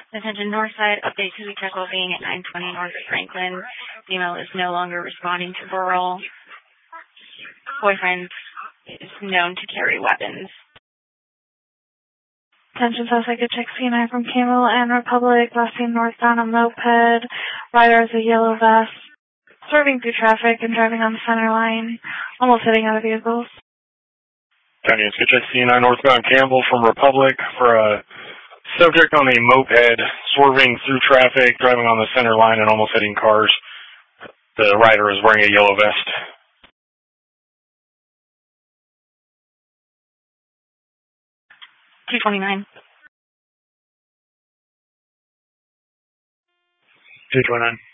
Attention Northside, update to vehicle being at 920 North of Franklin. Female is no longer responding to Burrell. Boyfriend is known to carry weapons. Attention suspect at check C9 from Camel and Republic, last seen northbound on moped. Rider has a yellow vest, swerving through traffic and driving on the center line, almost hitting other vehicles. County is check C9 northbound Campbell from Republic for a subject on a moped, swerving through traffic, driving on the center line and almost hitting cars. The rider is wearing a yellow vest. 229. 229.